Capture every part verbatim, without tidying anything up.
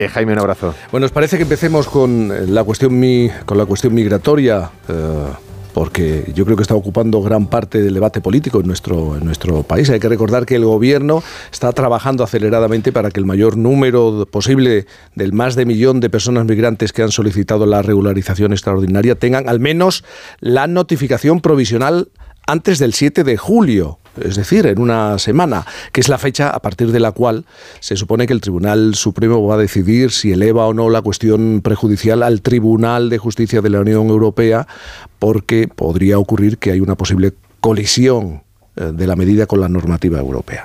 Eh, Jaime, un abrazo. Bueno, os parece que empecemos con la cuestión, mi, con la cuestión migratoria, eh, porque yo creo que está ocupando gran parte del debate político en nuestro, en nuestro país. Hay que recordar que el gobierno está trabajando aceleradamente para que el mayor número posible del más de millón de personas migrantes que han solicitado la regularización extraordinaria tengan al menos la notificación provisional antes del siete de julio. Es decir, en una semana, que es la fecha a partir de la cual se supone que el Tribunal Supremo va a decidir si eleva o no la cuestión prejudicial al Tribunal de Justicia de la Unión Europea, porque podría ocurrir que hay una posible colisión de la medida con la normativa europea.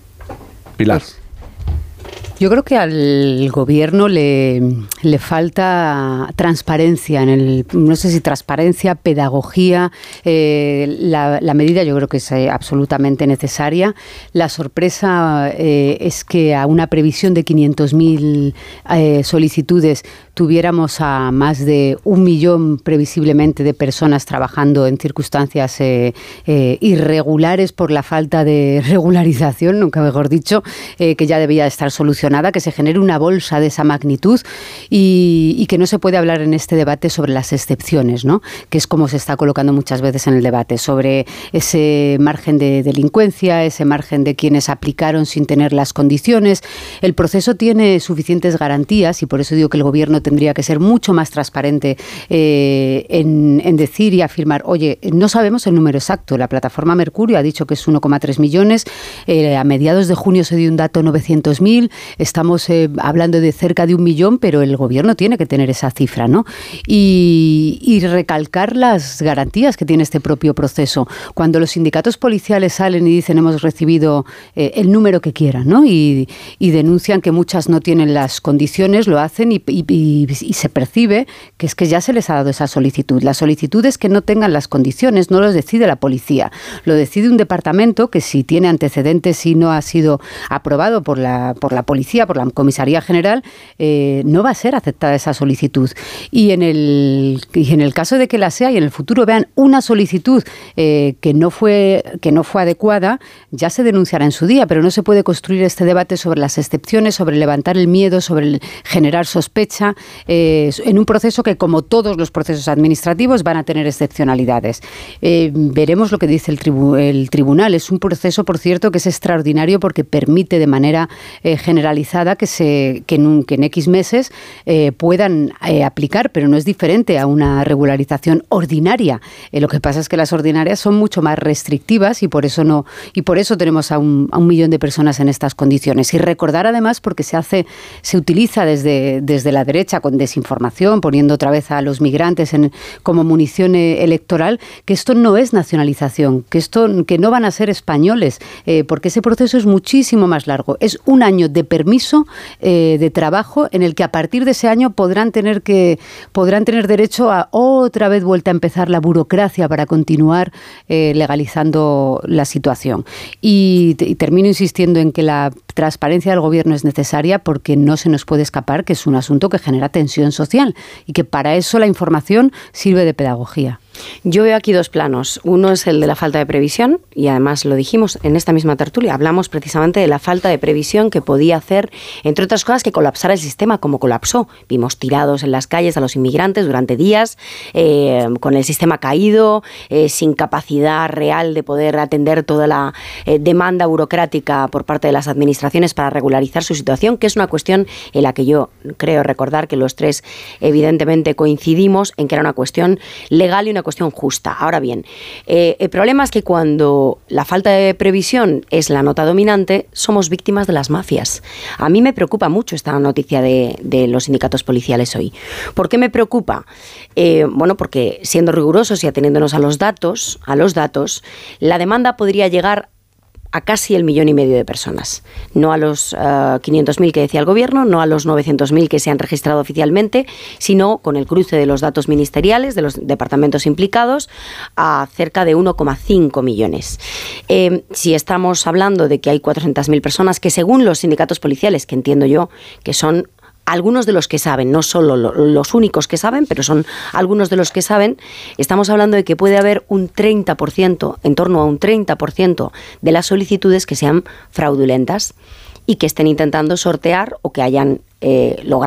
Pilar. Pues, yo creo que al gobierno le, le falta transparencia, en el, no sé si transparencia, pedagogía. Eh, la, la medida yo creo que es eh, absolutamente necesaria. La sorpresa eh, es que a una previsión de quinientas mil eh, solicitudes tuviéramos a más de un millón previsiblemente de personas trabajando en circunstancias eh, eh, irregulares por la falta de regularización, nunca mejor dicho, eh, que ya debía estar solucionada, que se genere una bolsa de esa magnitud y, y que no se puede hablar en este debate sobre las excepciones, ¿no? Que es como se está colocando muchas veces en el debate, sobre ese margen de delincuencia, ese margen de quienes aplicaron sin tener las condiciones. El proceso tiene suficientes garantías y por eso digo que el gobierno tendría que ser mucho más transparente eh, en, en decir y afirmar, oye, no sabemos el número exacto. La plataforma Mercurio ha dicho que es uno coma tres millones, eh, a mediados de junio se dio un dato novecientos mil, estamos eh, hablando de cerca de un millón, pero el gobierno tiene que tener esa cifra, ¿no? Y, y recalcar las garantías que tiene este propio proceso. Cuando los sindicatos policiales salen y dicen hemos recibido eh, el número que quieran, ¿no? Y, y denuncian que muchas no tienen las condiciones, lo hacen y, y, y, y se percibe que es que ya se les ha dado esa solicitud. La solicitud es que no tengan las condiciones, no los decide la policía, lo decide un departamento que si tiene antecedentes y no ha sido aprobado por la, por la policía, por la Comisaría General, eh, no va a ser aceptada esa solicitud. Y en el, y en el caso de que la sea y en el futuro vean una solicitud eh, que no fue, que no fue adecuada, ya se denunciará en su día, pero no se puede construir este debate sobre las excepciones, sobre levantar el miedo, sobre el generar sospecha, eh, en un proceso que, como todos los procesos administrativos, van a tener excepcionalidades. Eh, veremos lo que dice el, tribu, el tribunal. Es un proceso, por cierto, que es extraordinario porque permite de manera eh, generalizada que, se, que, en, un, que en X meses eh, puedan eh, aplicar, pero no es diferente a una regularización ordinaria. Eh, lo que pasa es que las ordinarias son mucho más restrictivas y por eso no y por eso tenemos a un, a un millón de personas en estas condiciones. Y recordar además, porque se hace, se utiliza desde, desde la derecha con desinformación, poniendo otra vez a los migrantes en, como munición electoral, que esto no es nacionalización, que esto que no van a ser españoles, eh, porque ese proceso es muchísimo más largo. Es un año de permiso eh, de trabajo en el que a partir de ese año podrán tener que podrán tener derecho a otra vez vuelta a empezar la burocracia para continuar eh, legalizando la situación. Y, y termino insistiendo en que la transparencia del gobierno es necesaria porque no se nos puede escapar que es un asunto que genera tensión social y que para eso la información sirve de pedagogía. Yo veo aquí dos planos. Uno es el de la falta de previsión y además lo dijimos en esta misma tertulia. Hablamos precisamente de la falta de previsión que podía hacer, entre otras cosas, que colapsara el sistema como colapsó. Vimos tirados en las calles a los inmigrantes durante días, eh, con el sistema caído, eh, sin capacidad real de poder atender toda la eh, demanda burocrática por parte de las administraciones para regularizar su situación, que es una cuestión en la que yo creo recordar que los tres evidentemente coincidimos en que era una cuestión legal y una cuestión justa. Ahora bien, eh, el problema es que cuando la falta de previsión es la nota dominante, somos víctimas de las mafias. A mí me preocupa mucho esta noticia de, de los sindicatos policiales hoy. ¿Por qué me preocupa? Eh, bueno, porque siendo rigurosos y ateniéndonos a los datos, a los datos, la demanda podría llegar a casi el millón y medio de personas. No a los uh, quinientos mil que decía el gobierno, no a los novecientos mil que se han registrado oficialmente, sino con el cruce de los datos ministeriales, de los departamentos implicados, a cerca de uno coma cinco millones. Eh, si estamos hablando de que hay cuatrocientas mil personas que, según los sindicatos policiales, que entiendo yo que son algunos de los que saben, no solo los únicos que saben, pero son algunos de los que saben, estamos hablando de que puede haber un treinta por ciento, en torno a un treinta por ciento de las solicitudes que sean fraudulentas y que estén intentando sortear o que hayan eh, logrado